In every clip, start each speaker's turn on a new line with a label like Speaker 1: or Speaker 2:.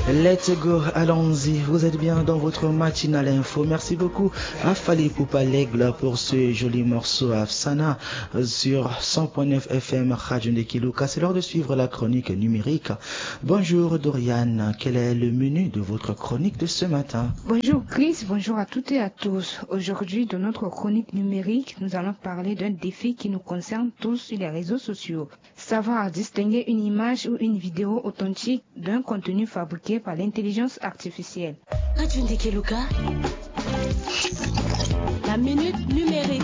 Speaker 1: Let's go, allons-y. Vous êtes bien dans votre matinale info. Merci beaucoup à Fali Poupa l'Aigle pour ce joli morceau Afsana sur 100.9 FM Radio Ndekiluka. C'est l'heure de suivre la chronique numérique. Bonjour Doriane, quel est le menu de votre chronique de ce matin?
Speaker 2: Bonjour Chris, bonjour à toutes et à tous. Aujourd'hui, dans notre chronique numérique, nous allons parler d'un défi qui nous concerne tous sur les réseaux sociaux. Savoir distinguer une image ou une vidéo authentique d'un contenu fabriqué par l'intelligence artificielle.
Speaker 3: Radio Ndekiluka, la minute numérique.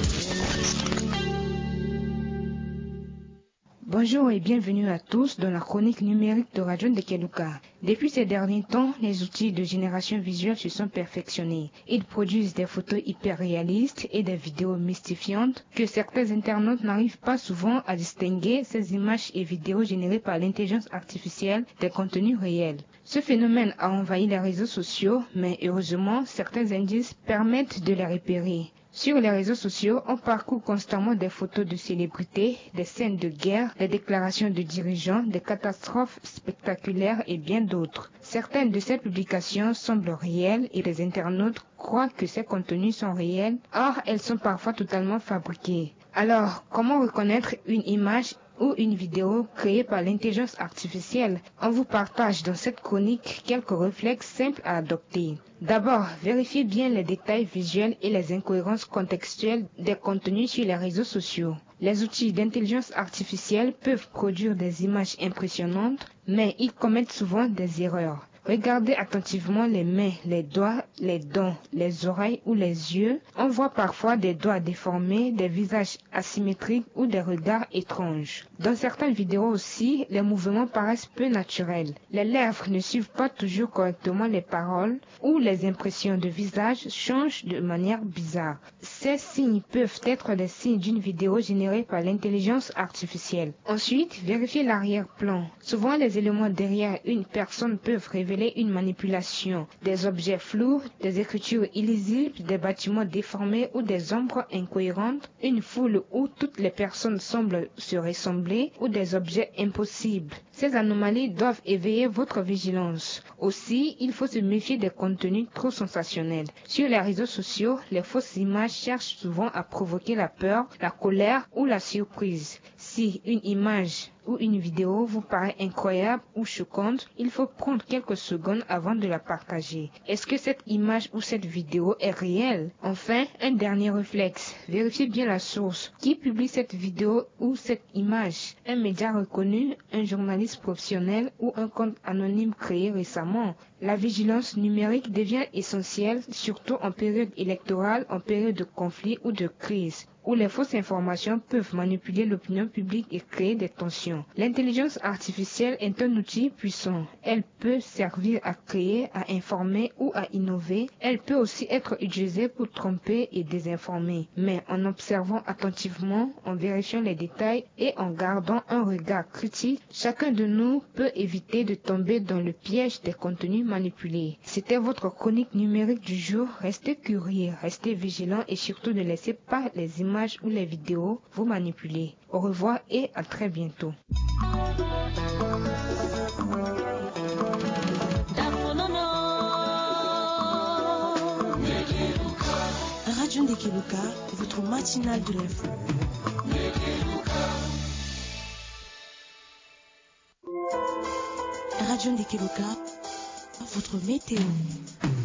Speaker 2: Bonjour et bienvenue à tous dans la chronique numérique de Radio Ndekiluka. Depuis ces derniers temps, les outils de génération visuelle se sont perfectionnés. Ils produisent des photos hyper réalistes et des vidéos mystifiantes que certains internautes n'arrivent pas souvent à distinguer ces images et vidéos générées par l'intelligence artificielle des contenus réels. Ce phénomène a envahi les réseaux sociaux, mais heureusement, certains indices permettent de les repérer. Sur les réseaux sociaux, on parcourt constamment des photos de célébrités, des scènes de guerre, des déclarations de dirigeants, des catastrophes spectaculaires et bien d'autres. Certaines de ces publications semblent réelles et les internautes croient que ces contenus sont réels. Or, elles sont parfois totalement fabriquées. Alors, comment reconnaître une image ou une vidéo créée par l'intelligence artificielle? On vous partage dans cette chronique quelques réflexes simples à adopter. D'abord, vérifiez bien les détails visuels et les incohérences contextuelles des contenus sur les réseaux sociaux. Les outils d'intelligence artificielle peuvent produire des images impressionnantes, mais ils commettent souvent des erreurs. Regardez attentivement les mains, les doigts, les dents, les oreilles ou les yeux. On voit parfois des doigts déformés, des visages asymétriques ou des regards étranges. Dans certaines vidéos aussi, les mouvements paraissent peu naturels. Les lèvres ne suivent pas toujours correctement les paroles ou les impressions de visage changent de manière bizarre. Ces signes peuvent être des signes d'une vidéo générée par l'intelligence artificielle. Ensuite, vérifiez l'arrière-plan. Souvent, les éléments derrière une personne peuvent révéler une manipulation, des objets flous, des écritures illisibles, des bâtiments déformés ou des ombres incohérentes, une foule où toutes les personnes semblent se ressembler ou des objets impossibles. Ces anomalies doivent éveiller votre vigilance. Aussi, il faut se méfier des contenus trop sensationnels. Sur les réseaux sociaux, les fausses images cherchent souvent à provoquer la peur, la colère ou la surprise. Si une image ou une vidéo vous paraît incroyable ou choquante, il faut prendre quelques secondes avant de la partager. Est-ce que cette image ou cette vidéo est réelle? Enfin, un dernier réflexe. Vérifiez bien la source. Qui publie cette vidéo ou cette image? Un média reconnu, un journaliste professionnel ou un compte anonyme créé récemment? La vigilance numérique devient essentielle, surtout en période électorale, en période de conflit ou de crise, où les fausses informations peuvent manipuler l'opinion publique et créer des tensions. L'intelligence artificielle est un outil puissant. Elle peut servir à créer, à informer ou à innover. Elle peut aussi être utilisée pour tromper et désinformer. Mais en observant attentivement, en vérifiant les détails et en gardant un regard critique, chacun de nous peut éviter de tomber dans le piège des contenus manipulés. C'était votre chronique numérique du jour. Restez curieux, restez vigilants et surtout ne laissez pas les images ou les vidéos vous manipuler. Au revoir et à très bientôt.
Speaker 3: Radio Ndekiluka, votre matinale de l'info. Radio Ndekiluka, votre météo.